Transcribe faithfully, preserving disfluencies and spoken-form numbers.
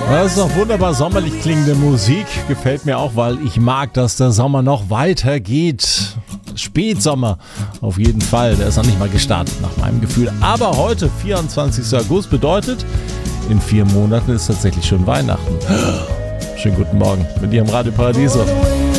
Das ist doch wunderbar sommerlich klingende Musik. Gefällt mir auch, weil ich mag, dass der Sommer noch weitergeht. Spätsommer auf jeden Fall. Der ist noch nicht mal gestartet nach meinem Gefühl. Aber heute, vierundzwanzigster August, bedeutet, in vier Monaten ist tatsächlich schon Weihnachten. Schönen guten Morgen mit Ihrem Radio Paradiso.